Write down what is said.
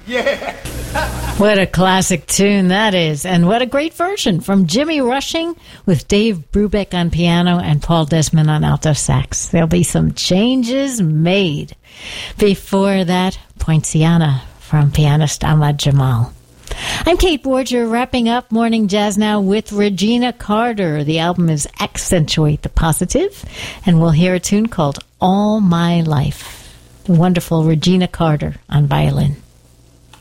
Yeah. What a classic tune that is. And what a great version from Jimmy Rushing with Dave Brubeck on piano and Paul Desmond on alto sax. There'll be some changes made. Before that, Poinciana from pianist Ahmad Jamal. I'm Kate Borger, wrapping up Morning Jazz now with Regina Carter. The album is Accentuate the Positive, and we'll hear a tune called All My Life. The wonderful Regina Carter on violin.